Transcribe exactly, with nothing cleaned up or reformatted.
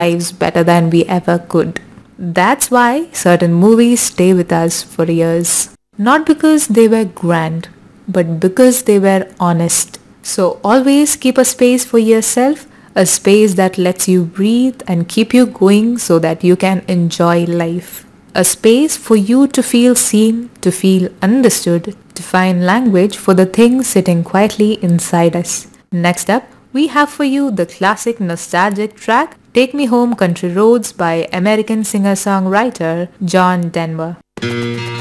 lives better than we ever could. That's why certain movies stay with us for years. Not because they were grand, but because they were honest. So always keep a space for yourself, a space that lets you breathe and keep you going so that you can enjoy life. A space for you to feel seen, to feel understood, to find language for the things sitting quietly inside us. Next up, we have for you the classic nostalgic track Take Me Home Country Roads by American singer-songwriter John Denver.